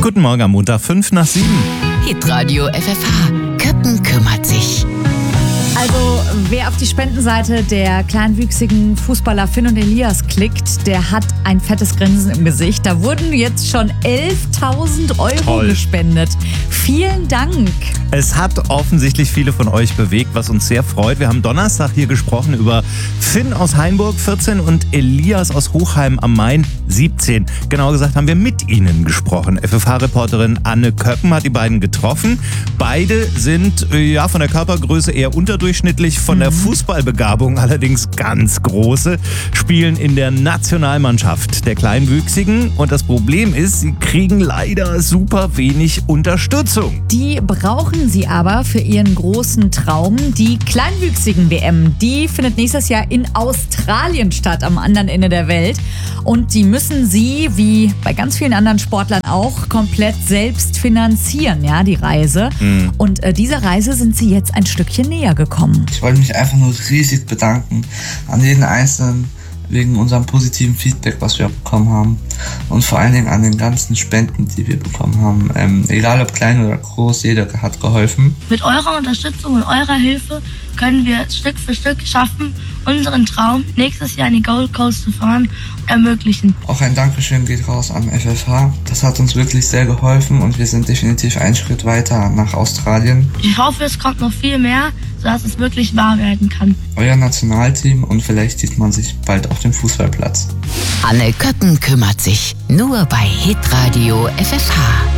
Guten Morgen am Montag, 6:55. Hitradio FFH. Köppen kümmert sich. Also, wer auf die Spendenseite der kleinwüchsigen Fußballer Finn und Elias klickt, der hat ein fettes Grinsen im Gesicht. Da wurden jetzt schon 11.000 Euro gespendet. Vielen Dank. Es hat offensichtlich viele von euch bewegt, was uns sehr freut. Wir haben Donnerstag hier gesprochen über Finn aus Hainburg, 14, und Elias aus Hochheim am Main, 17. Genauer gesagt haben wir mit ihnen gesprochen. FFH-Reporterin Anne Köppen hat die beiden getroffen. Beide sind von der Körpergröße eher unterdurchschnittlich, von der Fußballbegabung allerdings ganz große, spielen in der Nationalmannschaft der Kleinwüchsigen. Und das Problem ist, sie kriegen leider super wenig Unterstützung. Die brauchen sie aber für ihren großen Traum. Die Kleinwüchsigen-WM, die findet nächstes Jahr in Australien statt, am anderen Ende der Welt. Und die müssen sie, wie bei ganz vielen anderen Sportlern auch, komplett selbst finanzieren, ja, die Reise. Und dieser Reise sind sie jetzt ein Stückchen näher gekommen. Ich wollte mich einfach nur riesig bedanken an jeden Einzelnen wegen unserem positiven Feedback, was wir bekommen haben, und vor allen Dingen an den ganzen Spenden, die wir bekommen haben. Egal ob klein oder groß, jeder hat geholfen. Mit eurer Unterstützung und eurer Hilfe können wir Stück für Stück schaffen, unseren Traum, nächstes Jahr in die Gold Coast zu fahren, ermöglichen. Auch ein Dankeschön geht raus an FFH. Das hat uns wirklich sehr geholfen und wir sind definitiv einen Schritt weiter nach Australien. Ich hoffe, es kommt noch viel mehr, sodass es wirklich wahr werden kann. Euer Nationalteam, und vielleicht sieht man sich bald auf dem Fußballplatz. Anne Köppen kümmert sich. Nur bei Hitradio FFH.